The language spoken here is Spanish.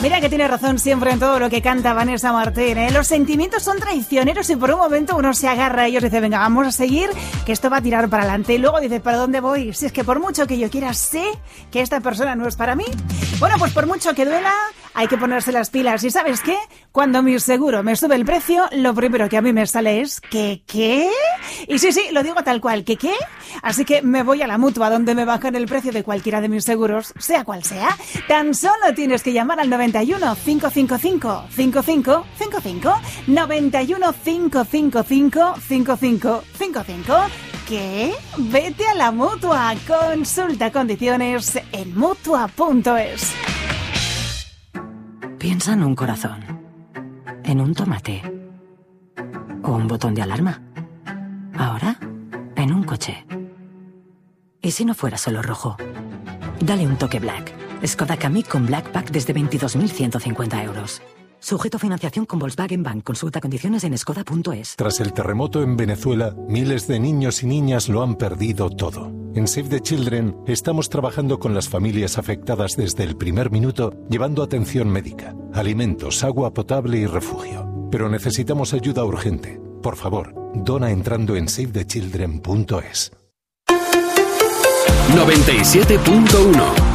Mira que tiene razón siempre en todo lo que canta Vanessa Martín, ¿eh? Los sentimientos son traicioneros y por un momento uno se agarra a ellos y dice, venga, vamos a seguir, que esto va a tirar para adelante. Y luego dice, ¿para dónde voy? Si es que por mucho que yo quiera, sé que esta persona no es para mí. Bueno, pues por mucho que duela, hay que ponerse las pilas. ¿Y sabes qué? Cuando mi seguro me sube el precio, lo primero que a mí me sale es ¿qué? Y sí, lo digo tal cual, ¿qué? Así que me voy a la Mutua, donde me bajan el precio de cualquiera de mis seguros, sea cual sea. Tan solo tienes que llamar al 91 555 5555 91 555 5555. ¿Qué? Vete a la Mutua. Consulta condiciones en Mutua.es. Piensa en un corazón, en un tomate o un botón de alarma. Ahora, en un coche. ¿Y si no fuera solo rojo? Dale un toque Black. Skoda Kamiq con Black Pack desde 22.150 euros. Sujeto a financiación con Volkswagen Bank. Consulta condiciones en skoda.es. Tras el terremoto en Venezuela, miles de niños y niñas lo han perdido todo. En Save the Children estamos trabajando con las familias afectadas desde el primer minuto, llevando atención médica, alimentos, agua potable y refugio. Pero necesitamos ayuda urgente. Por favor, dona entrando en savethechildren.es. 97.1